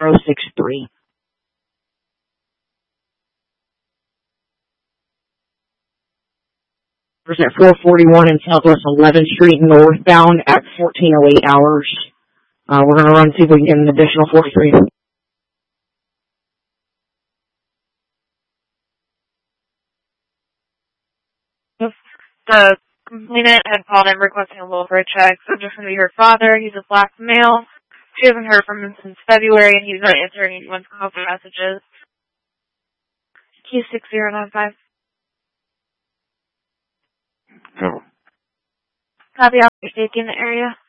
063. There's at 441 in Southwest 11th Street northbound at 14:08 hours. We're going to run, see if we can get an additional 43. The complainant had called in requesting a welfare check. Subject to be her father. He's a black male. She hasn't heard from him since February, and he's not answering anyone's call for messages. Q6095. Go. Copy out for safety in the area.